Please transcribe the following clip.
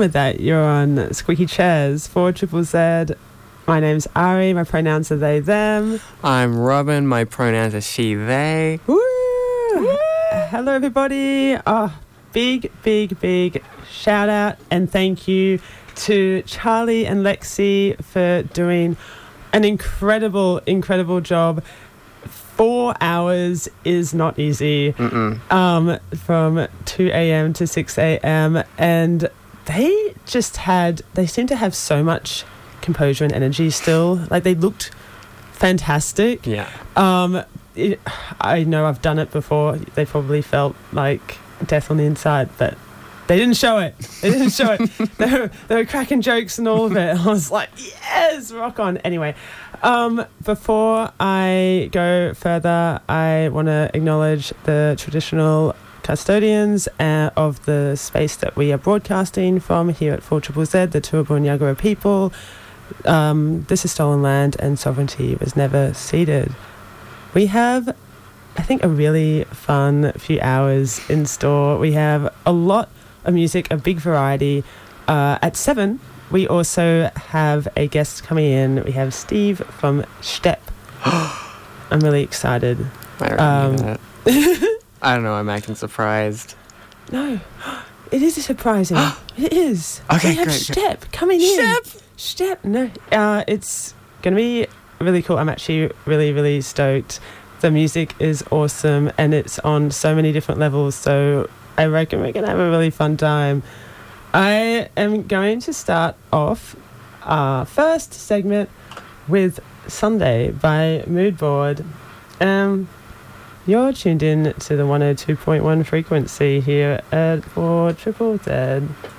with that, you're on Squeaky Chairs for Triple Z. My name's Ari. My pronouns are they, them. I'm Robin. My pronouns are she, they. Woo! Woo! Hello, everybody. Big shout out and thank you to Charlie and Lexi for doing an incredible job. 4 hours is not easy. From 2 a.m. to 6 a.m. And they seem to have so much composure and energy still. Like, they looked fantastic. Yeah. I know I've done it before. They probably felt like death on the inside, but they didn't show it. They were cracking jokes and all of it. I was like, yes, rock on. Anyway, before I go further, I want to acknowledge the traditional custodians of the space that we are broadcasting from here at 4ZZZ, the Turrbal and Yagara people. This is stolen land and sovereignty was never ceded. We have, I think, a really fun few hours in store. We have a lot of music, a big variety. At 7, we also have a guest coming in. We have Steve from Stepp. I'm really excited. I don't know, I'm acting surprised. No, it is surprising. It is. Okay, we have great. Stepp coming in. Stepp. No, it's going to be really cool. I'm actually really stoked. The music is awesome and it's on so many different levels, so I reckon we're going to have a really fun time. I am going to start off our first segment with Sunday by Moodboard. You're tuned in to the 102.1 frequency here at 4ZZZ.